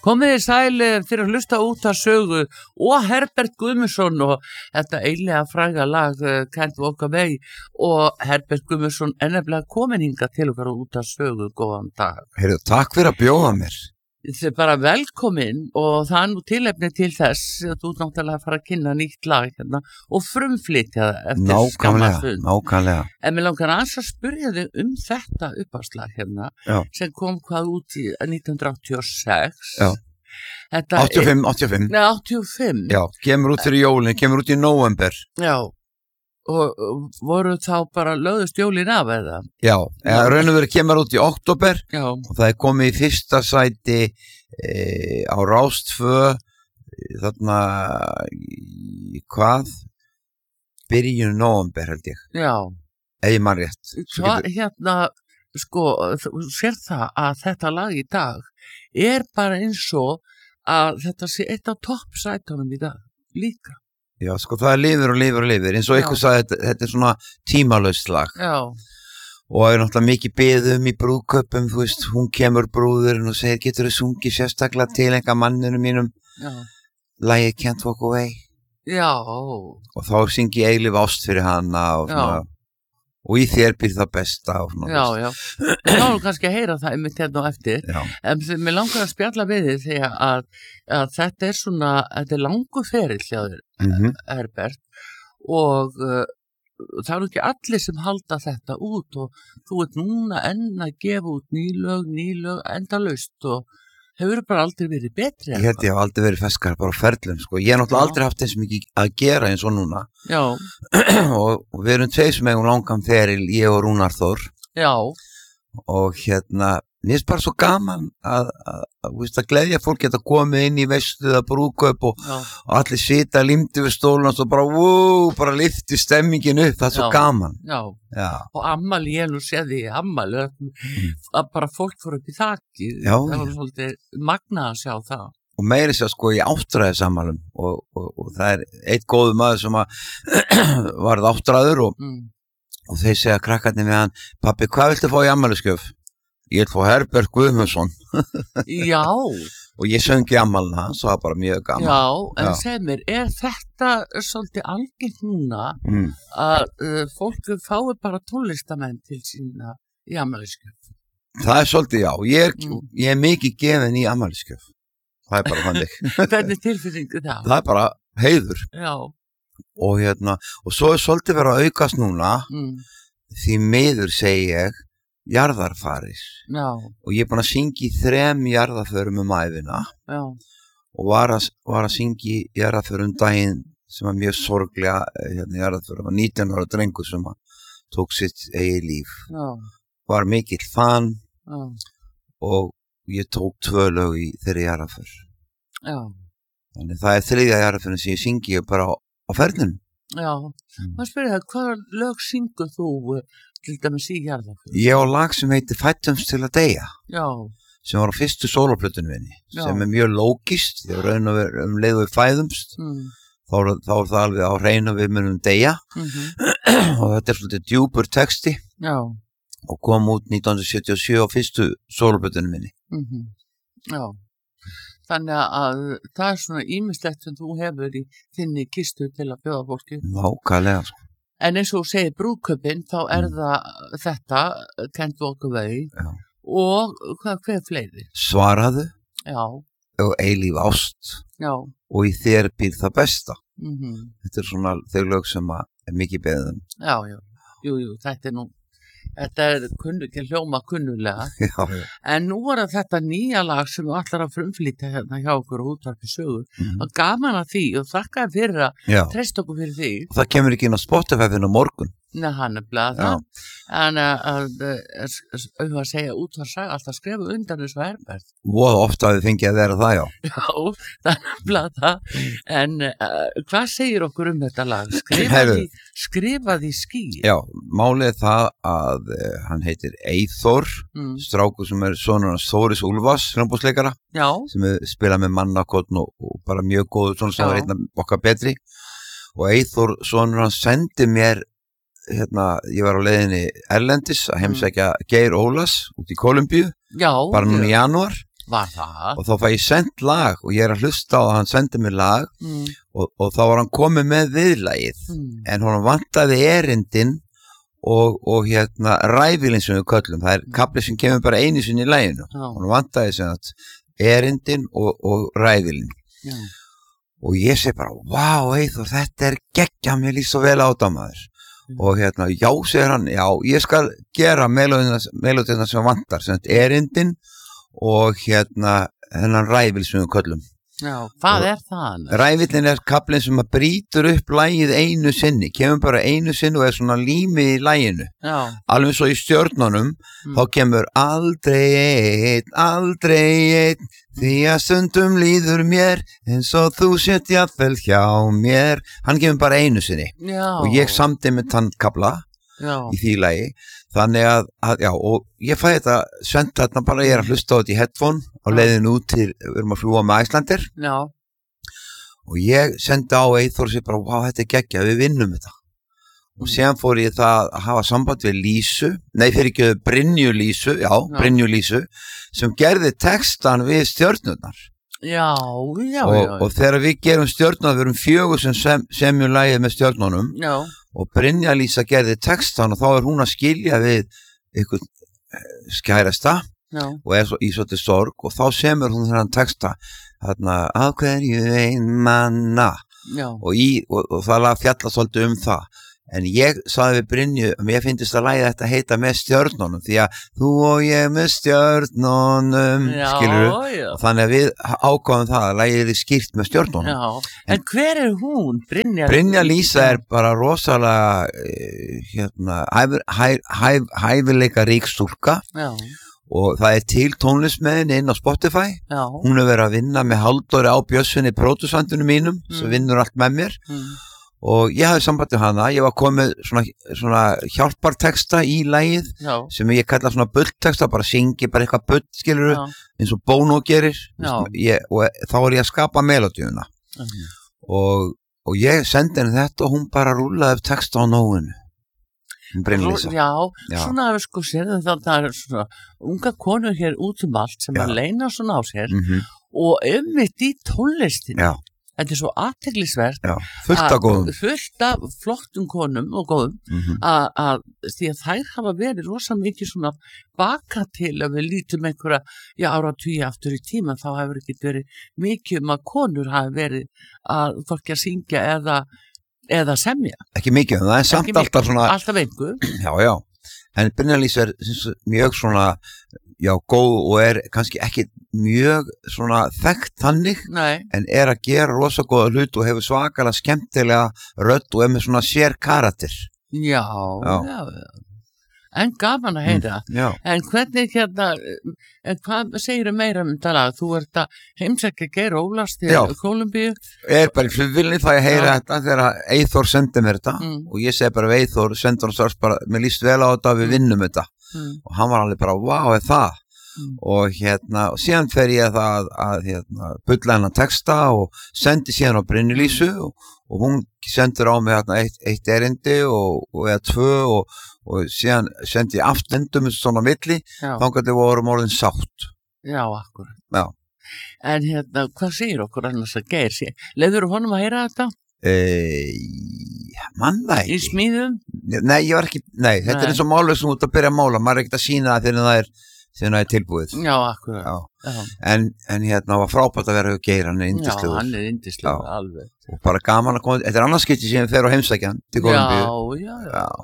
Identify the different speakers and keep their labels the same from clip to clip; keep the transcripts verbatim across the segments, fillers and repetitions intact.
Speaker 1: Komið þið sæl fyrir að hlusta út að sögu og Herbert Guðmundsson og þetta eiginlega fræga lag Can't Walk Away og Herbert Guðmundsson er nefnilega komin hingað til okkar út að sögu, góðan dag.
Speaker 2: Heyrðu, takk fyrir að bjóða mér.
Speaker 1: Þið er bara velkomin og það er nú tilefni til þess að þú náttúrulega fara að kynna nýtt lag hérna og frumflytja það eftir skamma stund.
Speaker 2: Nákvæmlega.
Speaker 1: En mér langar aðeins að spyrja þig um þetta uppáslag hérna
Speaker 2: Já.
Speaker 1: sem kom hvað út í nítján hundruð áttatíu og sex.
Speaker 2: Já.
Speaker 1: Þetta
Speaker 2: áttatíu og fimm, áttatíu og fimm.
Speaker 1: Nei, áttatíu og fimm.
Speaker 2: Já, kemur út fyrir jólin, kemur út í nóvember.
Speaker 1: Já. Og voru þá bara lögðust jólin af eða?
Speaker 2: Já, eða raun og verið kemur út í október
Speaker 1: Já.
Speaker 2: og það er komið í fyrsta sæti e, á Rástvö þarna í hvað? Byrjun nóvember held ég.
Speaker 1: Já.
Speaker 2: Ef ég man rétt.
Speaker 1: Hva, hérna, sko, þú sér það að þetta lag í dag er bara eins og að þetta sé eitt af toppsætunum í dag líka.
Speaker 2: Já, sko, það er lifir og lifir og lifir, eins og eitthvað sagði, þetta, þetta er svona tímalaust lag.
Speaker 1: Já.
Speaker 2: Og það er náttúrulega mikið beðum í brúðköpum, þú veist, hún kemur brúðurinn og segir, getur þau sungið sérstaklega til einhver manninu mínum,
Speaker 1: Já.
Speaker 2: lagið Can't Walk Away.
Speaker 1: Já.
Speaker 2: Og þá syngi ég eilíf ást fyrir hana og svona,
Speaker 1: Já.
Speaker 2: og í þér býr það besta og svona.
Speaker 1: Já, já. Þá erum kannski að heyra það einmitt hérna og eftir.
Speaker 2: Já.
Speaker 1: En mér langar að spjalla við þig þegar að, að þetta er svona, þetta er langu ferill hjá þér,
Speaker 2: Mm-hmm.
Speaker 1: Herbert, og uh, það eru ekki allir sem halda þetta út og þú ert núna enn að gefa út nýlög, nýlög, endalaust og hefur bara aldrei verið betri.
Speaker 2: Ég held ég hef aldrei verið feskar bara á ferlum, sko. Ég hef náttúrulega
Speaker 1: Já.
Speaker 2: aldrei haft eins mikið að gera eins og núna.
Speaker 1: Já.
Speaker 2: og, og við erum tveir sem eigum langan feril, ég og Rúnar Þór.
Speaker 1: Já.
Speaker 2: Og hérna, mér finnst bara svo gaman að, að, að, að, að gleðja fólk geta komið inn í veislu eða brúðkaup og, og allir sita límdi við stólun og bara, wow, bara lyfti stemmingin upp, það er svo
Speaker 1: Já.
Speaker 2: gaman.
Speaker 1: Já.
Speaker 2: Já.
Speaker 1: Og ammali, ég nú sé því ammali, að bara fólk fór upp í þakki.
Speaker 2: Já.
Speaker 1: Það var svolítið magnað að sjá það.
Speaker 2: Og meiri sér sko í áttræðisammælum og, og, og það er eitt góður maður sem að varð áttræður og,
Speaker 1: Mm.
Speaker 2: og þeir segja krakkarnir við hann, pappi, hvað viltu fá í ammælisgjöf? Ég vil fá Herbert Guðmundsson.
Speaker 1: Já.
Speaker 2: Og ég söngi ammælina hans og það var bara mjög gaman.
Speaker 1: Já, en
Speaker 2: Já.
Speaker 1: segð mér, er þetta svolítið algengt núna
Speaker 2: Mm.
Speaker 1: að uh, fólk fái bara tónlistamenn til sína í ammælisgjöf?
Speaker 2: Það er svolítið já, ég er,
Speaker 1: Mm.
Speaker 2: ég er mikið gefin í ammælisgjöf. Það er bara þannig.
Speaker 1: Hvernig tilfinningu það?
Speaker 2: Það er bara heiður.
Speaker 1: Já.
Speaker 2: Og hérna, og svo er svolítið verið að aukast núna,
Speaker 1: Mm.
Speaker 2: því miður segi ég, jarðarfaris.
Speaker 1: Já.
Speaker 2: Og ég er búin að syngja í þrem jarðarförum um æfina
Speaker 1: Já.
Speaker 2: og var að, var að syngja í jarðarförum daginn sem var mjög sorglega, hérna jarðarförum, nítján ára drengur sem tók sitt eigið líf.
Speaker 1: Já.
Speaker 2: Var mikill fan
Speaker 1: Já.
Speaker 2: og ég tók tvö lög í þeirri jarðarför.
Speaker 1: Já.
Speaker 2: Þannig það er þriðja jarðarförum sem ég syngi bara á, á ferðinum.
Speaker 1: Já. Maður spyrir það, hvað lög syngur þú uh, til dæmis í jarðarför?
Speaker 2: Ég á lag sem heitir Fættumst til að deyja,
Speaker 1: Já.
Speaker 2: sem var á fyrstu sóloplötunum minni,
Speaker 1: Já.
Speaker 2: sem er mjög lógist, ég raun og veru um leið og við fæðumst,
Speaker 1: Mm.
Speaker 2: þá, er- þá er það alveg á hreinu við munum deyja
Speaker 1: Mm-hmm.
Speaker 2: og þetta er svolítið djúpur texti
Speaker 1: Já.
Speaker 2: og kom út nítján hundruð sjötíu og sjö á fyrstu sóloplötunum minni.
Speaker 1: Mm-hmm. Já. Þannig að það er svona ýmislegt sem þú hefur í þinni kistu til að bjóða fólki.
Speaker 2: Nákvæmlega, sko.
Speaker 1: En eins og þú segir brúðkaupin, þá er
Speaker 2: Mm.
Speaker 1: það þetta, Can't Walk Away,
Speaker 2: Já.
Speaker 1: og hvað, hver fleiri?
Speaker 2: Svaraðu
Speaker 1: Já,
Speaker 2: og eilíf ást
Speaker 1: já,
Speaker 2: og í þér býr það besta.
Speaker 1: mhm,
Speaker 2: Þetta er svona þau lög sem að er mikið beðum.
Speaker 1: já, já, jú, jú, þetta er nú, þetta er kunnu, ekki hljóma kunnulega,
Speaker 2: Já, já.
Speaker 1: en nú er þetta nýja lag sem þú allar að frumflýta hérna hjá okkur og útvarpi sögur,
Speaker 2: Mhm.
Speaker 1: og gaman að því og þakka þér fyrir að
Speaker 2: Já.
Speaker 1: treysta okkur fyrir því.
Speaker 2: Það kemur ekki inn á Spotify-finn á morgun.
Speaker 1: Nei, hann er bleið
Speaker 2: Já.
Speaker 1: það. En að, að, að, að segja út var sag, alltaf skrifa undan þessu Herbert.
Speaker 2: Voða ofta að við fengið að vera það, já.
Speaker 1: Já, það er bleið það. En uh, hvað segir okkur um þetta lag? Skrifaði,
Speaker 2: Heyrðu.
Speaker 1: skrifaði ský.
Speaker 2: Já, málið er það að uh, hann heitir Eyþór,
Speaker 1: Mm.
Speaker 2: strákur sem er sonur hans Þóris Úlfars, hljómbúsleikara,
Speaker 1: Já,
Speaker 2: sem er spilað með mannakotn og, og bara mjög góður, svona sem
Speaker 1: Já.
Speaker 2: var einn af okkar betri. Og Eyþór, sonur hans, sendi mér, hérna, ég var á leiðinni erlendis að heimsækja Geir Ólas út í Kólumbíu,
Speaker 1: já.
Speaker 2: bara núna í janúar.
Speaker 1: Var það?
Speaker 2: Og þá fæ ég sent lag og ég er að hlusta á það, hann sendi mér lag
Speaker 1: Mm.
Speaker 2: og, og þá var hann komið með viðlagið
Speaker 1: Mm.
Speaker 2: en hann vantaði erindin og, og hérna ræfilin sem við köllum, það er kafli sem kemur bara einu sinni í laginu,
Speaker 1: Já.
Speaker 2: hann vantaði sem að erindin og, og ræfilin
Speaker 1: Já.
Speaker 2: og ég segi bara, vá, Eyþór, þetta er geggja, mér líst svo vel á það maður
Speaker 1: Mm.
Speaker 2: og hérna, já, segir hann, já, ég skal gera melódina sem vantar, sem þetta erindin og hérna hennan ræfil sem við köllum.
Speaker 1: Já, hvað
Speaker 2: Og-
Speaker 1: er það?
Speaker 2: Ræfillin er kaflinn sem að brýtur upp lagið einu sinni, kemur bara einu sinni og er svona límið í laginu.
Speaker 1: Já.
Speaker 2: Alveg svo í stjörnunum,
Speaker 1: Mm.
Speaker 2: þá kemur aldrei einn, aldrei einn, því að stundum líður mér eins og þú sért jafnvel hjá mér. Hann kemur bara einu sinni
Speaker 1: Já.
Speaker 2: og ég samdi með þann kafla
Speaker 1: Já.
Speaker 2: í því lagi. Þannig að, að, já, og ég fæ þetta sent þarna bara, ég er að hlusta á þetta í headphone á leiðinu út til, við erum að fljúa með Icelandair
Speaker 1: Já.
Speaker 2: og ég sendi á Eyþór og sé bara, vá, þetta er geggja, við vinnum þetta. Og síðan fór ég það að hafa samband við Lísu, nei fyrir ekki Brynju Lísu, já,
Speaker 1: Já.
Speaker 2: Brynju Lísu, sem gerði textan við stjörnurnar.
Speaker 1: Já, já,
Speaker 2: og,
Speaker 1: já.
Speaker 2: og þegar við gerum stjörnurnar, við erum fjögur sem sem semjum lagið með stjörnunum
Speaker 1: Já.
Speaker 2: og Brynja Lísa gerði textan og þá er hún að skilja við ykkur skærasta
Speaker 1: Já.
Speaker 2: og er svo, í svolítið sorg og þá semur hún þennan texta þarna, að hverju ein manna
Speaker 1: Já.
Speaker 2: og, í, og, og það lag fjalla svolítið um það en ég saði við Brynju að mér finnst að lagið þetta heita með stjörnunum því að þú og ég með stjörnunum
Speaker 1: Já,
Speaker 2: skilurðu
Speaker 1: já.
Speaker 2: og þannig að við ákváðum það að lagið er skýrt með stjörnunum.
Speaker 1: Já. En hver er hún? Brynja?
Speaker 2: Brynja Lísa er bara rosalega eh, hérna, hæf, hæf, hæf, hæfileika rík stúlka
Speaker 1: Já.
Speaker 2: og það er til tónlist með henni inn á Spotify.
Speaker 1: Já.
Speaker 2: Hún er verið að vinna með Halldóri á Bjössinni pródusandunum mínum
Speaker 1: Mm.
Speaker 2: sem vinnur allt með mér
Speaker 1: Mm.
Speaker 2: og ég hafði sambandið hana, ég var komið svona, svona hjálparteksta í lagið
Speaker 1: Já.
Speaker 2: sem ég kalla svona bullteksta, bara syngi, bara eitthvað bull skilur
Speaker 1: Já.
Speaker 2: eins og Bono gerir
Speaker 1: Já.
Speaker 2: ég, og þá er ég að skapa melodíuna
Speaker 1: Mhm.
Speaker 2: og, og ég sendi henni þetta og hún bara rúlaði upp texta á nóinu Brynlísa.
Speaker 1: Já,
Speaker 2: Já.
Speaker 1: svona við sko sérðum það, það er svona unga konur hér út um allt sem
Speaker 2: Já.
Speaker 1: að leina svona á sér
Speaker 2: Mm
Speaker 1: og einmitt í tónlistin.
Speaker 2: Já,
Speaker 1: Þetta er svo athyglisvert
Speaker 2: já, fullt af góðum
Speaker 1: fullt af flottum konum og góðum
Speaker 2: mm -hmm.
Speaker 1: að, að því að þær hafa verið rosa mikið svona baka til að við lítum einhverja, já, áratugi aftur í tíma, þá hefur ekki verið mikið um að konur hafi verið að fólki að syngja eða, eða semja.
Speaker 2: Ekki mikið, en það er samt
Speaker 1: Ekki mikið,
Speaker 2: alltaf svona
Speaker 1: alltaf einhver.
Speaker 2: Já, já, en Brynlísa er sem sagt mjög svona já, góð og er kannski ekki mjög svona þekkt þannig
Speaker 1: Nei,
Speaker 2: en er að gera rosa góða hlut og hefur svakalega skemmtilega rödd og er með svona sér karakter.
Speaker 1: já,
Speaker 2: Já.
Speaker 1: já, já. En gaman að heyra.
Speaker 2: Já,
Speaker 1: En hvernig hérna, en hvað segirðu meira um þetta lag? Þú ert að heimsækja Geir Ólafs til
Speaker 2: Já.
Speaker 1: Kólumbíu.
Speaker 2: er bara í flugvilni það ég heyra
Speaker 1: Já.
Speaker 2: þetta þegar Eyþór sendi mér þetta
Speaker 1: Mm.
Speaker 2: og ég segi bara við Eyþór, sendi hann strax bara, mér líst vel á þetta, við vinnum þetta
Speaker 1: Mm.
Speaker 2: og hann var alveg bara, vá, er það?
Speaker 1: Mm.
Speaker 2: Og hérna, og síðan fer ég það að hérna, bulla hennar texta og sendi síðan á Brynjulísu og, og hún sendur á mig hérna eitt, eitt erindi og, og eða tvö og, og síðan sendi ég aftendum svona milli,
Speaker 1: Já,
Speaker 2: þannig að við vorum orðin sátt.
Speaker 1: já, akkurat.
Speaker 2: Já.
Speaker 1: En hérna, hvað segir okkur annars að Geir sé? Leður honum að heyra þetta?
Speaker 2: E, mann það
Speaker 1: Í
Speaker 2: ekki.
Speaker 1: smíðum?
Speaker 2: Nei, ég var ekki, nei, þetta
Speaker 1: Nei.
Speaker 2: er eins og málið sem út að byrja að mála, maður er ekkert að sína það þegar það er, þegar það er tilbúið.
Speaker 1: Já, akkurat.
Speaker 2: Já.
Speaker 1: Já,
Speaker 2: En, en hérna var frábært að vera hjá Geir, hann er
Speaker 1: já
Speaker 2: yndislegur
Speaker 1: hann er yndislegur,
Speaker 2: Já.
Speaker 1: alveg.
Speaker 2: og bara gaman að koma, þetta er annars skipti sem ég fer á heimsækjan til Kólumbíu.
Speaker 1: Já, já, já.
Speaker 2: Já,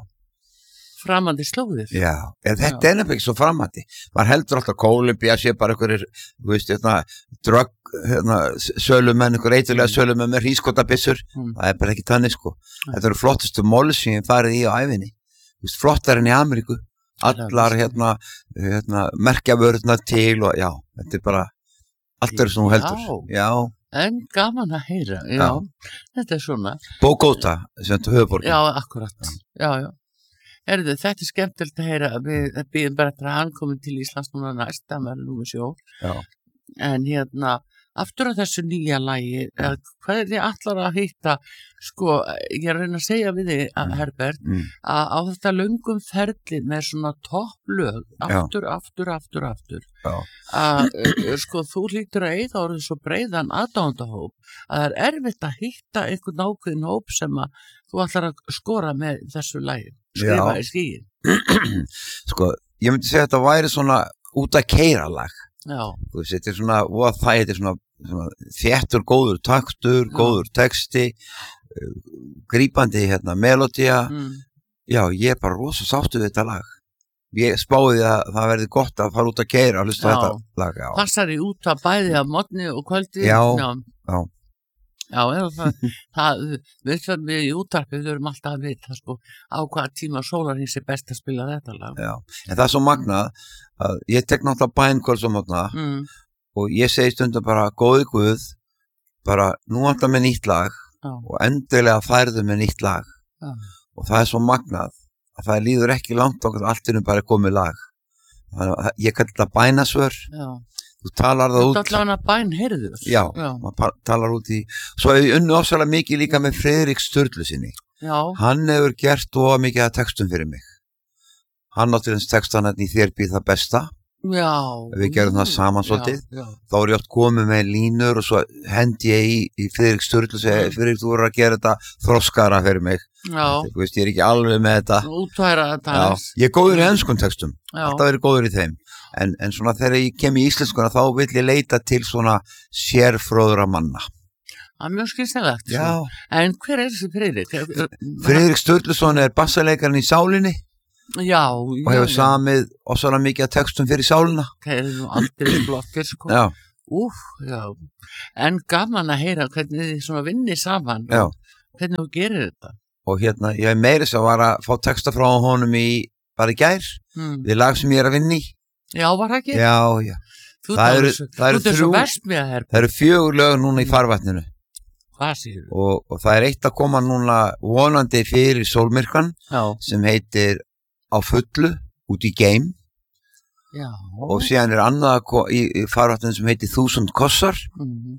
Speaker 1: Framandi slóðir.
Speaker 2: já, en þetta er nefnilega ekki svo framhætti, maður heldur alltaf Kólumbía sé bara einhverjir, þú veist, hérna, drögg, hérna, sölumenn, einhver eitulega sölumenn með hrískotabissur,
Speaker 1: Mm.
Speaker 2: það er bara ekki þannig, sko. Þetta eru flottustu mál sem ég farið í á æfinni, þú veist, flottar enn í Ameríku, allar, hérna, hérna, merkjavörðna til og, já, þetta er bara, allt eru sem þú heldur. Já,
Speaker 1: En gaman að heyra, já.
Speaker 2: Já.
Speaker 1: Þetta er svona.
Speaker 2: Bogota, sem þetta höfuborgin.
Speaker 1: Já, akkurat. Já, já. Erðu, þetta er skemmtilegt að heyra. Við býðum bara eftir að hann komi til Íslands núna næst, það verður númer sjó.
Speaker 2: Já.
Speaker 1: En hérna, aftur á þessu nýja lagi, mm. hvað er þið allar að hitta, sko, ég er að reyna að segja við þig, mm. Herbert, mm. að á þetta löngum ferli með svona topplög, aftur, Já. aftur, aftur, aftur, að, sko, þú hlýtur að eiga orðið svo breiðan aðdáendahóp, að það er erfitt að hitta einhvern ákveðin hóp sem að þú ætlar að skora með þessu lagi, skrifa í skíin.
Speaker 2: Sko, ég myndi segja að þetta væri svona út að keyra lag.
Speaker 1: Já.
Speaker 2: Þú veist, þetta er svona, og það er svona, svona þéttur, góður taktur, Já. Góður texti, uh, grípandi hérna, melodía. Mm. Já, ég er bara rosa sáttu við þetta lag. Ég spáði að það verði gott að fara út að keyra og hlusta á þetta lag. Já.
Speaker 1: Passar í út að bæði að morgni og kvöldi.
Speaker 2: Já, já. já.
Speaker 1: Já, það, það, við sem við í útvarpi við erum alltaf að vita sko, á hvaða tíma sólarhings er best að spila þetta lag.
Speaker 2: Já, en það er svo magnað að ég tek náttúrulega bænkvölds á mótna mm. og ég segi stundum bara góði Guð, bara nú alltaf með nýtt lag Já. Og endilega færðu með nýtt lag Já. Og það er svo magnað að það líður ekki langt okkur allt innum bara komið lag. Þannig að ég kalli þetta bænasvör. Já. Þú talar það út.
Speaker 1: Þú talar hana bæn heyrður.
Speaker 2: Já, Já. maður talar út í. Svo hefur ég unnu ofsalega mikið líka með Friðrik Sturlu sinni.
Speaker 1: Já.
Speaker 2: Hann hefur gert of mikið að textum fyrir mig. Hann átti þess textan í Þér býð það besta.
Speaker 1: Já.
Speaker 2: Við gerum það saman svolítið. Já, já. Þá er ég oft komið með línur og svo hendi ég í, í Friðrik Sturlu og segi, Friðrik, þú voru að gera þetta þroskara fyrir mig.
Speaker 1: Já.
Speaker 2: Þú veist, ég er ekki alveg með þetta.
Speaker 1: Útværa þetta.
Speaker 2: Já, ég er góður í enskum textum. Já. Alltaf verið góður í þeim. En, en svona þegar ég kem í íslenskuna þá vil ég leita til svona sérfróðra manna.
Speaker 1: Það er mjög skynselegt.
Speaker 2: Já.
Speaker 1: En hver er þessi Friðrik?
Speaker 2: Friðrik Sturluson er bassalekarinn í Sálinni.
Speaker 1: Já.
Speaker 2: Og hefur samið ofsalega mikið að textum fyrir Sálina.
Speaker 1: Það er nú aldrei flottir sko.
Speaker 2: Já.
Speaker 1: Úf, já. En gaman að heyra hvernig þið svona vinni saman.
Speaker 2: Já.
Speaker 1: Hvernig þú gerir þetta.
Speaker 2: Og hérna, ég meiris að var að fá texta frá honum í bara í gær. Hmm. Við lag sem ég er að vinna í.
Speaker 1: Já, var það ekki?
Speaker 2: Já, já.
Speaker 1: Þú það eru, það eru, þrjú, það
Speaker 2: eru fjögur lög núna í farvatninu.
Speaker 1: Hvað séu?
Speaker 2: Og, og það er eitt að koma núna vonandi fyrir sólmyrkvan sem heitir Á fullu, út í geim.
Speaker 1: Já.
Speaker 2: Og síðan er annað í, í farvatninu sem heitir Þúsund kossar. Mm.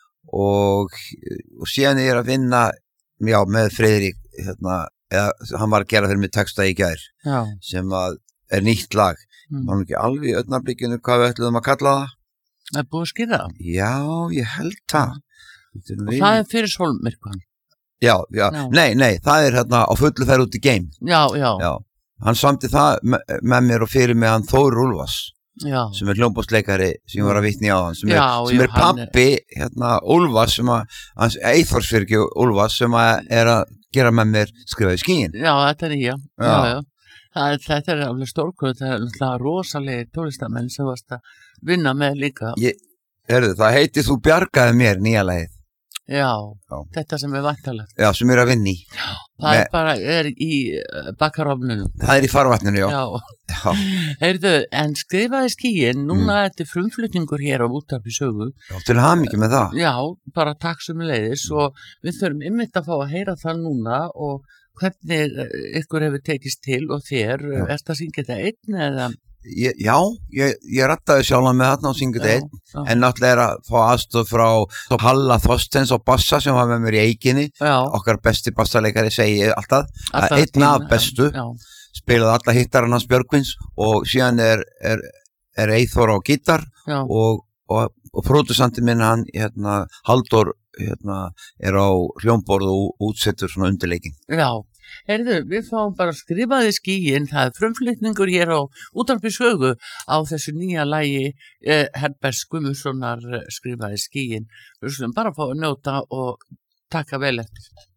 Speaker 2: Og, og síðan er að vinna já, með Friðrik, hérna, eða, hann var að gera fyrir mig texta í gær.
Speaker 1: Já.
Speaker 2: Sem að er nýtt lag. Mm. Það er ekki alveg í augnablikinu hvað við ætluðum að kalla það.
Speaker 1: Það er búið að skýra það?
Speaker 2: Já, ég held það.
Speaker 1: Og við... það er fyrir sólmyrkvan?
Speaker 2: Já, já, já. Nei, nei, það er hérna á fullu ferð út í geim.
Speaker 1: Já, já.
Speaker 2: Já. Hann samti það me með mér og fyrir mig hann Þór Úlfars.
Speaker 1: Já. Sem
Speaker 2: er hljómborðsleikari sem ég var að vitni á hann. Sem er, já, sem er pappi, er... hérna, Úlfars, sem að, hans Eyþórsfyrki Úlfars, sem að er að gera með mér skrifa í skíin.
Speaker 1: Já, þetta er ég. Já, já. já. Það, þetta er alveg stórkvöld, það er náttúrulega rosalega tólistamenn sem varst að vinna með líka.
Speaker 2: Ég, herðu, það heiti Þú bjargaði mér nýja lagið.
Speaker 1: Já, já, þetta sem er vantalegt.
Speaker 2: Já, sem er að vinna í.
Speaker 1: Já, það með, er bara, er í bakkarofnunum.
Speaker 2: Það er í farvatninu, já.
Speaker 1: Já. já. Heyrðu, en skrifaði skíin, núna mm. þetta er frumflutningur hér á Útvarpi sögu.
Speaker 2: Já, til hamingju með það.
Speaker 1: Já, bara takk sem leiðis mm. og við þurfum einmitt að fá að heyra það núna og hvernig ykkur hefur tekist til og þér, já. Er þetta að syngja þetta einn eða?
Speaker 2: Ég, já, ég, ég rattaði sjálf með þarna og syngja þetta einn, já. En náttúrulega er að fá aðstoð frá Halla Þorsteins og bassa sem var með mér í Eikinni, já. Okkar besti bassaleikari segi alltaf, alltaf einn af bestu, já. Spilaði alla hittarinn hans Björgvins og síðan er, er, er Eyþór á gítar og, og, og pródusandi minn hann, hérna, Halldór, hérna, er á hljómborð og útsettur svona undirleikin.
Speaker 1: Já. Heyrðu, við fáum bara skrifaði skíin, það er frumflutningur hér á Útvarpi sögu á þessu nýja lagi eh, Herbert Guðmundssonar skrifaði skíin. Við slum bara fá að njóta og taka vel eftir.